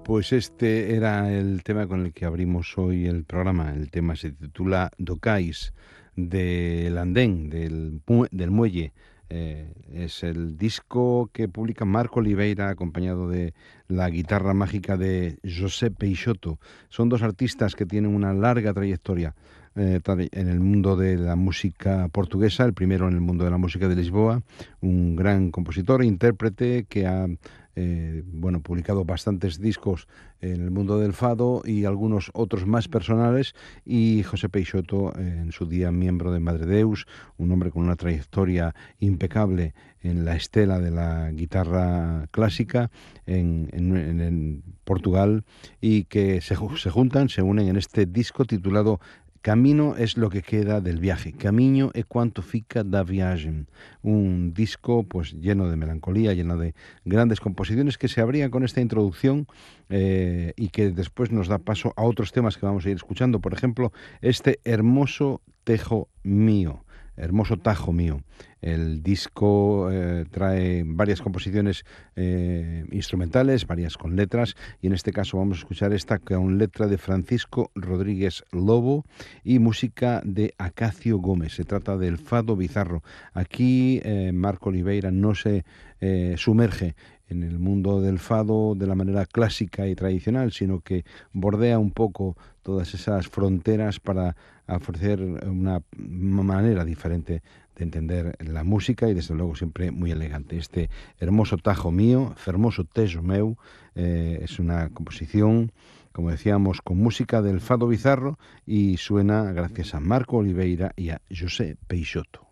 Pues este era el tema con el que abrimos hoy el programa. El tema se titula Docais, del andén, del muelle. Es el disco que publica Marco Oliveira acompañado de la guitarra mágica de José Peixoto. Son dos artistas que tienen una larga trayectoria en el mundo de la música portuguesa, el primero en el mundo de la música de Lisboa, un gran compositor e intérprete que ha publicado bastantes discos en el mundo del fado y algunos otros más personales, y José Peixoto, en su día miembro de Madre Deus, un hombre con una trayectoria impecable en la estela de la guitarra clásica en Portugal, y que se juntan, se unen en este disco titulado Camino es lo que queda del viaje. Camiño é quanto fica da viagem. Un disco pues lleno de melancolía, lleno de grandes composiciones que se abrían con esta introducción, y que después nos da paso a otros temas que vamos a ir escuchando. Por ejemplo, este hermoso tejo mío. Hermoso tajo mío. El disco trae varias composiciones instrumentales, varias con letras, y en este caso vamos a escuchar esta con letra de Francisco Rodríguez Lobo y música de Acacio Gómez. Se trata del Fado Bizarro. Aquí Marco Oliveira no se sumerge en el mundo del fado de la manera clásica y tradicional, sino que bordea un poco todas esas fronteras para ofrecer una manera diferente de entender la música, y desde luego siempre muy elegante. Este hermoso tajo mío, hermoso tejo meu, es una composición, como decíamos, con música del Fado Bizarro, y suena gracias a Marco Oliveira y a José Peixoto.